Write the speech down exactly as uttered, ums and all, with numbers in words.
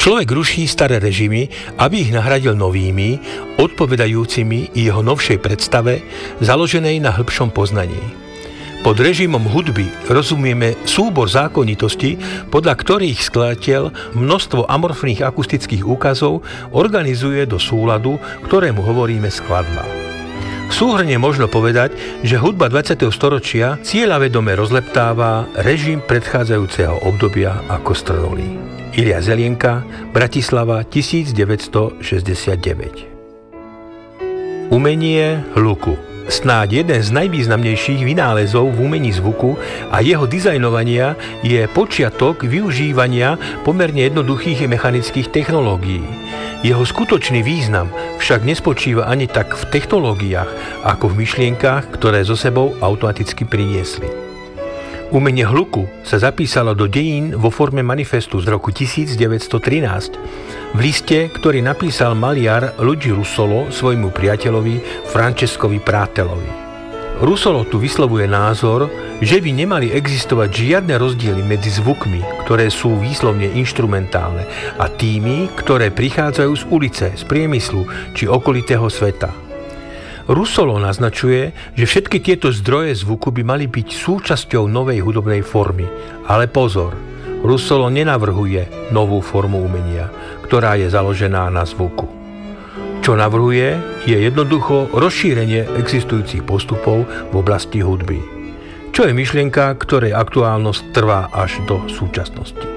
Človek ruší staré režimy, aby ich nahradil novými, odpovedajúcimi jeho novšej predstave, založenej na hĺbšom poznaní. Pod režimom hudby rozumieme súbor zákonitostí, podľa ktorých skladateľ množstvo amorfných akustických úkazov organizuje do súladu, ktorému hovoríme skladba. V súhrne možno povedať, že hudba dvadsiateho storočia cieľavedome rozleptáva režim predchádzajúceho obdobia ako strnulý. Ilia Zelienka, Bratislava, devätnásťstošesťdesiatdeväť. Umenie hluku. Snáď jeden z najvýznamnejších vynálezov v umení zvuku a jeho dizajnovania je počiatok využívania pomerne jednoduchých mechanických technológií. Jeho skutočný význam však nespočíva ani tak v technológiách, ako v myšlienkach, ktoré so sebou automaticky priniesli. Umenie hluku sa zapísalo do dejín vo forme manifestu z roku devätnásťstotrinásť, v liste, ktorý napísal maliar Luigi Russolo svojmu priateľovi Francescovi Pratelovi. Russolo tu vyslovuje názor, že by nemali existovať žiadne rozdiely medzi zvukmi, ktoré sú výslovne inštrumentálne, a tými, ktoré prichádzajú z ulice, z priemyslu či okolitého sveta. Russolo naznačuje, že všetky tieto zdroje zvuku by mali byť súčasťou novej hudobnej formy. Ale pozor, Russolo nenavrhuje novú formu umenia, ktorá je založená na zvuku. Čo navrhuje, je jednoducho rozšírenie existujúcich postupov v oblasti hudby, čo je myšlienka, ktorej aktuálnosť trvá až do súčasnosti.